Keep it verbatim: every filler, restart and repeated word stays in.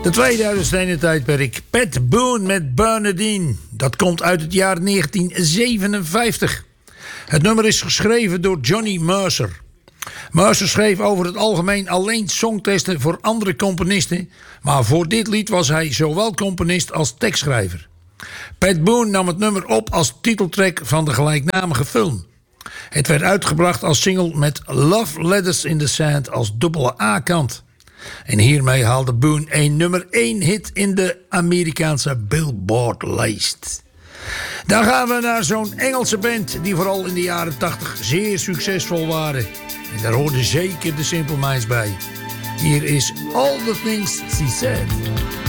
De tweede uit het stenen tijdperk. Pat Boone met Bernadine. Dat komt uit het jaar negentien zevenenvijftig. Het nummer is geschreven door Johnny Mercer. Mercer schreef over het algemeen alleen songteksten voor andere componisten, maar voor dit lied was hij zowel componist als tekstschrijver. Pat Boone nam het nummer op als titeltrack van de gelijknamige film. Het werd uitgebracht als single met Love Letters in the Sand als dubbele A-kant. En hiermee haalde Boone een nummer één hit in de Amerikaanse Billboard-lijst. Dan gaan we naar zo'n Engelse band die vooral in de jaren tachtig zeer succesvol waren. En daar hoorden zeker de Simple Minds bij. Hier is All the Things She Said.